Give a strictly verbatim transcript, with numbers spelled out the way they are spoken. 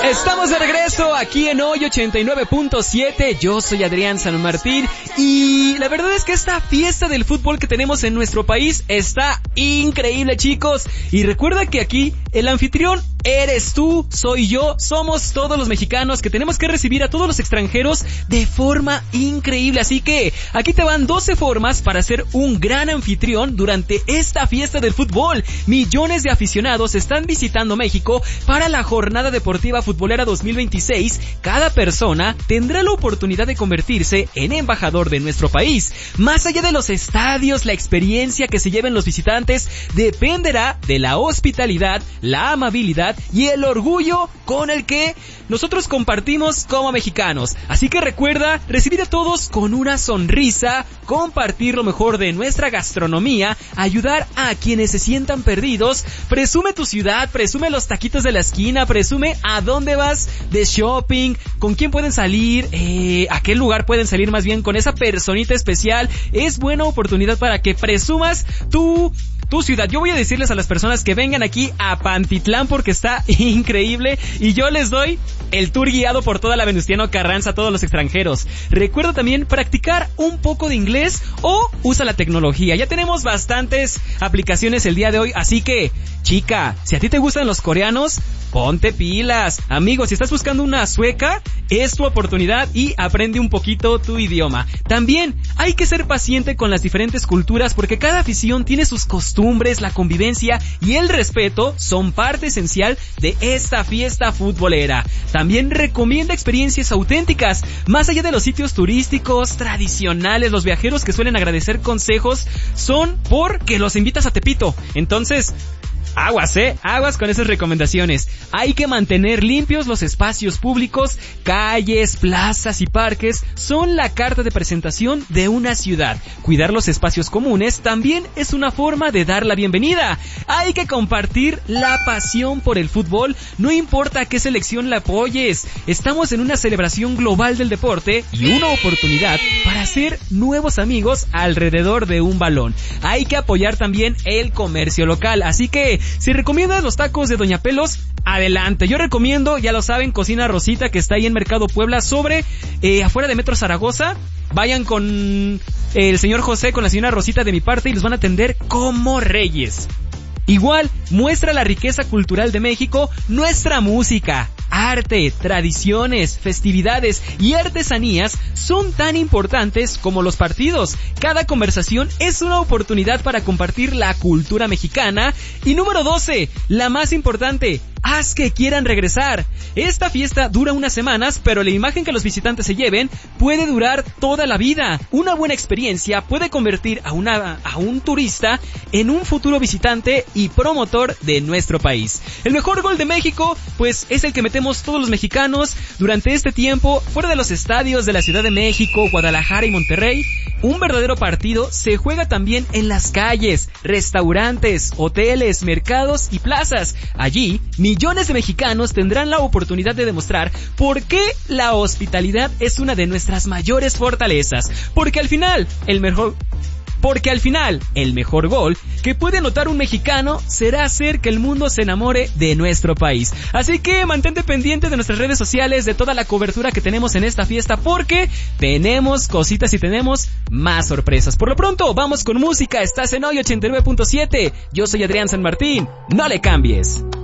Estamos de regreso aquí en Hoy ochenta y nueve punto siete. Yo soy Adrián San Martín y la verdad es que esta fiesta del fútbol que tenemos en nuestro país está increíble, chicos. Y recuerda que aquí el anfitrión eres tú, soy yo, somos todos los mexicanos que tenemos que recibir a todos los extranjeros de forma increíble. Así que aquí te van doce formas para ser un gran anfitrión durante esta fiesta del fútbol. Millones de aficionados están visitando México para la jornada deportiva futbolera dos mil veintiséis. Cada persona tendrá la oportunidad de convertirse en embajador de nuestro país. Más allá de los estadios, la experiencia que se lleven los visitantes dependerá de la hospitalidad, la amabilidad y el orgullo con el que nosotros compartimos como mexicanos. Así que recuerda recibir a todos con una sonrisa, compartir lo mejor de nuestra gastronomía, ayudar a quienes se sientan perdidos. Presume tu ciudad, presume los taquitos de la esquina, presume a dónde vas de shopping, con quién pueden salir, eh, a qué lugar pueden salir más bien con esa personita especial. Es buena oportunidad para que presumas tu tu ciudad. Yo voy a decirles a las personas que vengan aquí a Pantitlán porque está increíble y yo les doy el tour guiado por toda la Venustiano Carranza a todos los extranjeros. Recuerda también practicar un poco de inglés o usa la tecnología. Ya tenemos bastantes aplicaciones el día de hoy, así que, chica, si a ti te gustan los coreanos, ponte pilas. Amigo, si estás buscando una sueca, es tu oportunidad y aprende un poquito tu idioma. También hay que ser paciente con las diferentes culturas porque cada afición tiene sus costumbres, la convivencia y el respeto son parte esencial de esta fiesta futbolera. También recomienda experiencias auténticas. Más allá de los sitios turísticos tradicionales, los viajeros que suelen agradecer consejos son porque los invitas a Tepito. Entonces, aguas, eh, aguas con esas recomendaciones. Hay que mantener limpios los espacios públicos, calles, plazas y parques son la carta de presentación de una ciudad. Cuidar los espacios comunes también es una forma de dar la bienvenida. Hay que compartir la pasión por el fútbol, no importa a qué selección la apoyes. Estamos en una celebración global del deporte y una oportunidad para hacer nuevos amigos alrededor de un balón. Hay que apoyar también el comercio local, así que si recomiendas los tacos de Doña Pelos, adelante. Yo recomiendo, ya lo saben, Cocina Rosita, que está ahí en Mercado Puebla, sobre, eh, afuera de Metro Zaragoza. Vayan con el señor José, con la señora Rosita de mi parte y los van a atender como reyes. Igual, muestra la riqueza cultural de México, nuestra música, arte, tradiciones, festividades y artesanías son tan importantes como los partidos. Cada conversación es una oportunidad para compartir la cultura mexicana. Y número doce, la más importante, haz que quieran regresar. Esta fiesta dura unas semanas, pero la imagen que los visitantes se lleven puede durar toda la vida. Una buena experiencia puede convertir a, una, a un turista en un futuro visitante y promotor de nuestro país. El mejor gol de México, pues es el que metemos todos los mexicanos durante este tiempo, fuera de los estadios de la Ciudad de México, Guadalajara y Monterrey. Un verdadero partido se juega también en las calles, restaurantes, hoteles, mercados y plazas. Allí, millones de mexicanos tendrán la oportunidad de demostrar por qué la hospitalidad es una de nuestras mayores fortalezas. Porque al final, el mejor... Porque al final, el mejor gol que puede anotar un mexicano será hacer que el mundo se enamore de nuestro país. Así que mantente pendiente de nuestras redes sociales, de toda la cobertura que tenemos en esta fiesta, porque tenemos cositas y tenemos más sorpresas. Por lo pronto, vamos con música. Estás en Hoy ochenta y nueve punto siete. Yo soy Adrián San Martín. No le cambies.